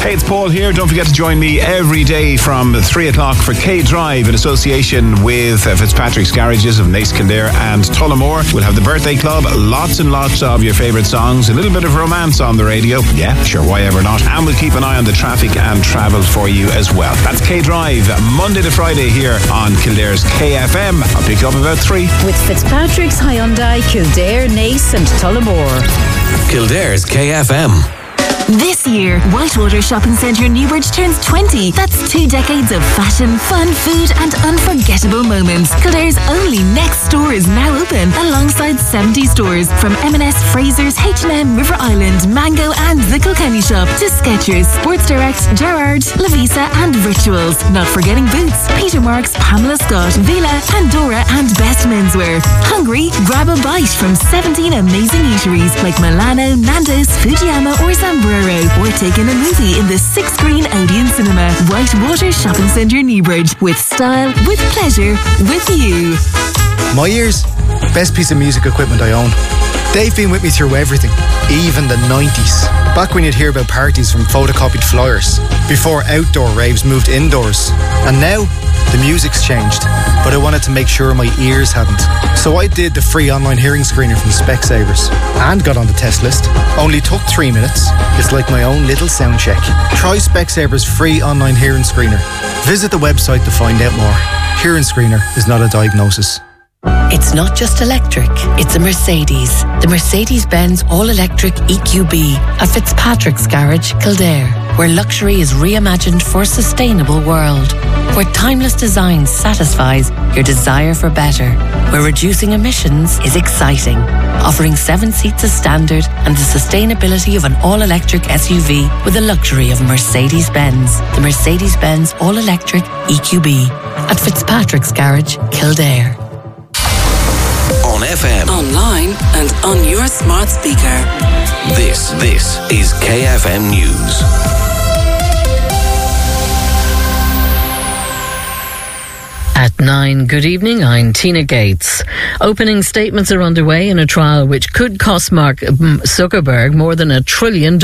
Hey, it's Paul here. Don't forget to join me every day from 3 o'clock for K-Drive in association with Fitzpatrick's Garages of Naas, Kildare and Tullamore. We'll have the birthday club, lots and lots of your favourite songs, a little bit of romance on the radio. Yeah, sure, why ever not. And we'll keep an eye on the traffic and travel for you as well. That's K-Drive, Monday to Friday here on Kildare's KFM. I'll pick you up about 3. With Fitzpatrick's Hyundai, Kildare, Naas and Tullamore. Kildare's KFM. This year, Whitewater Shopping Centre Newbridge turns 20. That's 2 decades of fashion, fun, food and unforgettable moments. Kildare's only next store is now open alongside 70 stores from M&S, Fraser's, H&M, River Island, Mango and The Kilkenny Shop to Skechers, Sports Direct, Gerrard, Lavisa and Rituals. Not forgetting Boots, Peter Marks, Pamela Scott, Vila, Pandora and Best Menswear. Hungry? Grab a bite from 17 amazing eateries like Milano, Nando's, Fujiyama or Zambro. Or take in a movie in the 6-screen Odeon Cinema. Whitewater Shopping Centre Newbridge. With style, with pleasure, with you. My ears, best piece of music equipment I own. They've been with me through everything, even the 90s. Back when you'd hear about parties from photocopied flyers, before outdoor raves moved indoors. And now, the music's changed, but I wanted to make sure my ears hadn't. So I did the free online hearing screener from Specsavers and got on the test list. Only took 3 minutes. It's like my own little sound check. Try Specsavers free online hearing screener. Visit the website to find out more. Hearing screener is not a diagnosis. It's not just electric, it's a Mercedes. The Mercedes-Benz all-electric EQB at Fitzpatrick's Garage, Kildare, where luxury is reimagined for a sustainable world, where timeless design satisfies your desire for better, where reducing emissions is exciting, offering 7 seats as standard and the sustainability of an all-electric SUV with the luxury of Mercedes-Benz. The Mercedes-Benz all-electric EQB at Fitzpatrick's Garage, Kildare. On FM, online and on your smart speaker. This is KFM News. At 9, good evening, I'm Tina Gates. Opening statements are underway in a trial which could cost Mark Zuckerberg more than $1 trillion.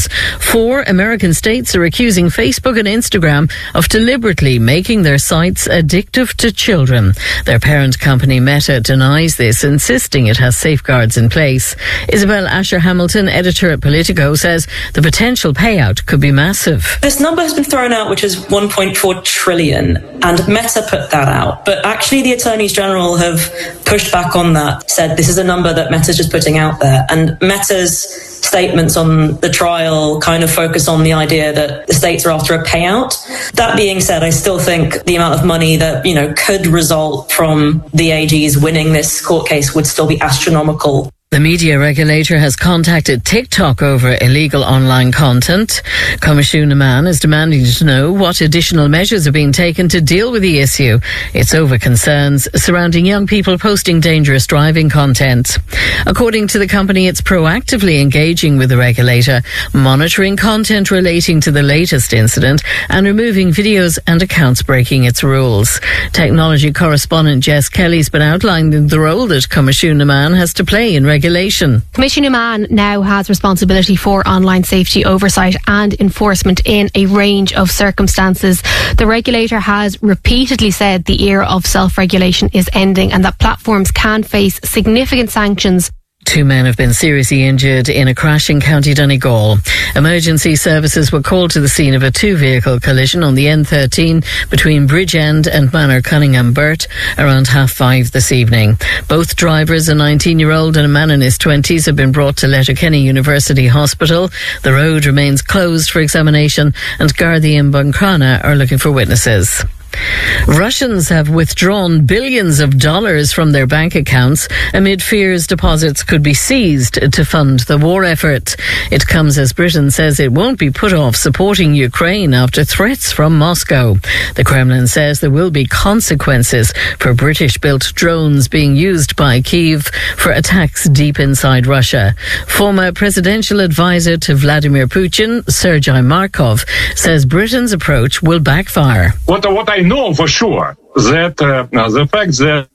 4 American states are accusing Facebook and Instagram of deliberately making their sites addictive to children. Their parent company Meta denies this, insisting it has safeguards in place. Isabel Asher-Hamilton, editor at Politico, says the potential payout could be massive. This number has been thrown out, which is 1.4 trillion, and Meta put that out. But actually the attorneys general have pushed back on that, said this is a number that Meta's just putting out there. And Meta's statements on the trial kind of focus on the idea that the states are after a payout. That being said, I still think the amount of money that, could result from the AGs winning this court case would still be astronomical. The media regulator has contacted TikTok over illegal online content. Commissioner Mann is demanding to know what additional measures are being taken to deal with the issue. It's over concerns surrounding young people posting dangerous driving content. According to the company, it's proactively engaging with the regulator, monitoring content relating to the latest incident and removing videos and accounts breaking its rules. Technology correspondent Jess Kelly's been outlining the role that Commissioner Mann has to play in regulation. Commissioner Mann now has responsibility for online safety oversight and enforcement in a range of circumstances. The regulator has repeatedly said the era of self-regulation is ending and that platforms can face significant sanctions. 2 men have been seriously injured in a crash in County Donegal. Emergency services were called to the scene of a 2-vehicle collision on the N13 between Bridgend and Manor Cunningham Burt around 5:30 this evening. Both drivers, a 19-year-old and a man in his 20s, have been brought to Letterkenny University Hospital. The road remains closed for examination and Gardaí and Buncrana are looking for witnesses. Russians have withdrawn billions of dollars from their bank accounts amid fears deposits could be seized to fund the war effort. It comes as Britain says it won't be put off supporting Ukraine after threats from Moscow. The Kremlin says there will be consequences for British-built drones being used by Kyiv for attacks deep inside Russia. Former presidential advisor to Vladimir Putin, Sergei Markov, says Britain's approach will backfire. What I know for sure that the fact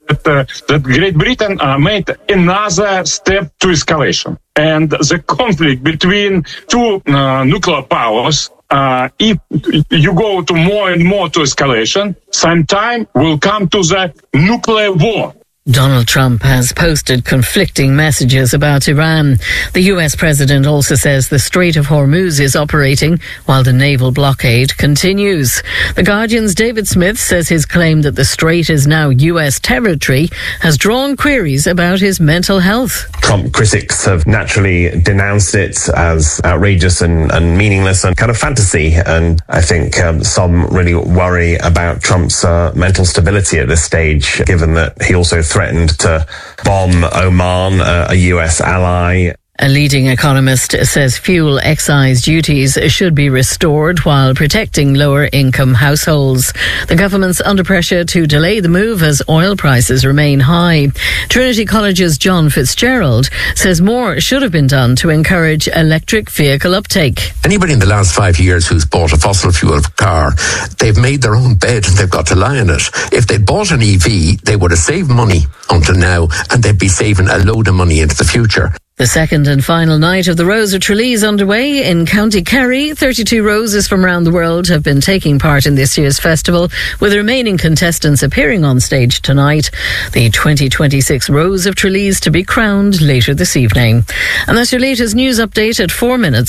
that Great Britain made another step to escalation, and the conflict between two nuclear powers if you go to more and more to escalation, sometime will come to the nuclear war. Donald Trump has posted conflicting messages about Iran. The US president also says the Strait of Hormuz is operating while the naval blockade continues. The Guardian's David Smith says his claim that the strait is now US territory has drawn queries about his mental health. Trump critics have naturally denounced it as outrageous and meaningless and kind of fantasy. And I think some really worry about Trump's mental stability at this stage, given that he also threatened to bomb Oman, a US ally. A leading economist says fuel excise duties should be restored while protecting lower-income households. The government's under pressure to delay the move as oil prices remain high. Trinity College's John Fitzgerald says more should have been done to encourage electric vehicle uptake. Anybody in the last 5 years who's bought a fossil fuel car, they've made their own bed and they've got to lie in it. If they'd bought an EV, they would have saved money until now, and they'd be saving a load of money into the future. The second and final night of the Rose of Tralee is underway in County Kerry. 32 roses from around the world have been taking part in this year's festival, with the remaining contestants appearing on stage tonight. The 2026 Rose of Tralee is to be crowned later this evening. And that's your latest news update at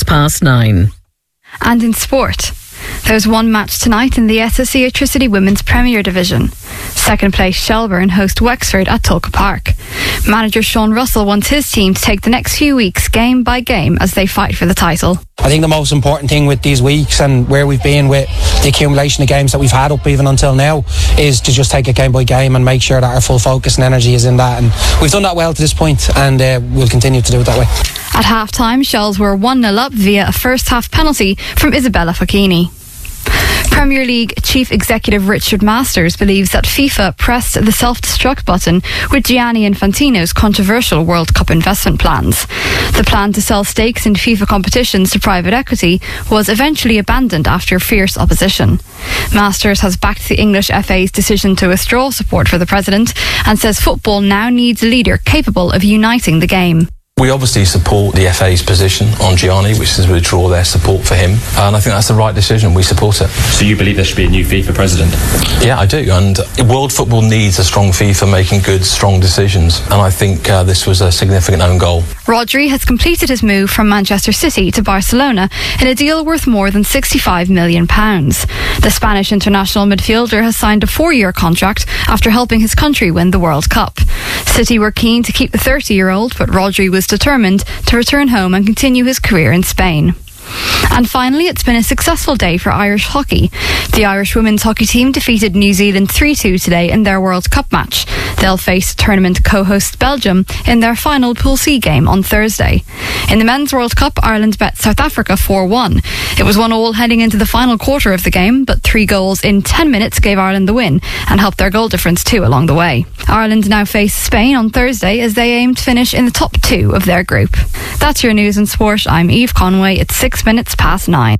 9:04. And in sport, there's one match tonight in the SSE Atricity Women's Premier Division. Second place Shelbourne host Wexford at Tulka Park. Manager Sean Russell wants his team to take the next few weeks game by game as they fight for the title. I think the most important thing with these weeks and where we've been with the accumulation of games that we've had up even until now is to just take it game by game and make sure that our full focus and energy is in that, and we've done that well to this point, and we'll continue to do it that way. At half-time, Shells were 1-0 up via a first-half penalty from Isabella Facchini. Premier League Chief Executive Richard Masters believes that FIFA pressed the self-destruct button with Gianni Infantino's controversial World Cup investment plans. The plan to sell stakes in FIFA competitions to private equity was eventually abandoned after fierce opposition. Masters has backed the English FA's decision to withdraw support for the president and says football now needs a leader capable of uniting the game. We obviously support the FA's position on Gianni, which is withdraw their support for him, and I think that's the right decision. We support it. So you believe there should be a new FIFA president? Yeah, I do, and world football needs a strong FIFA making good, strong decisions, and I think this was a significant own goal. Rodri has completed his move from Manchester City to Barcelona in a deal worth more than £65 million. The Spanish international midfielder has signed a 4-year contract after helping his country win the World Cup. City were keen to keep the 30-year-old, but Rodri was determined to return home and continue his career in Spain. And finally, it's been a successful day for Irish hockey. The Irish women's hockey team defeated New Zealand 3-2 today in their World Cup match. They'll face tournament co-host Belgium in their final Pool C game on Thursday. In the Men's World Cup, Ireland bet South Africa 4-1. It was 1-1 heading into the final quarter of the game, but 3 goals in 10 minutes gave Ireland the win and helped their goal difference too along the way. Ireland now face Spain on Thursday as they aim to finish in the top 2 of their group. That's your news and sport. I'm Eve Conway. It's 9:06.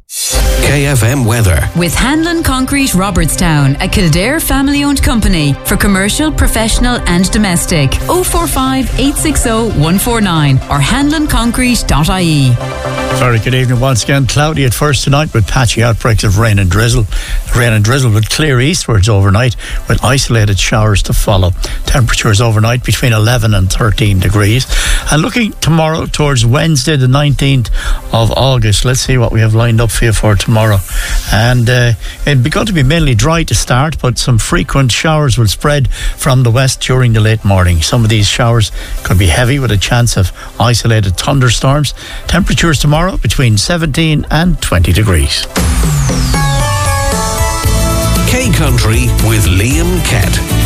KFM weather. With Hanlon Concrete Robertstown, a Kildare family-owned company for commercial, professional and domestic. 045 860 149 or hanlonconcrete.ie. Very good evening once again. Cloudy at first tonight with patchy outbreaks of rain and drizzle. Rain and drizzle will clear eastwards overnight with isolated showers to follow. Temperatures overnight between 11 and 13 degrees. And looking tomorrow towards Wednesday the 19th of August, let's see what we have lined up for you for tomorrow. And it'd be going to be mainly dry to start, but some frequent showers will spread from the west during the late morning. Some of these showers could be heavy with a chance of isolated thunderstorms. Temperatures tomorrow between 17 and 20 degrees. K Country with Liam Kett.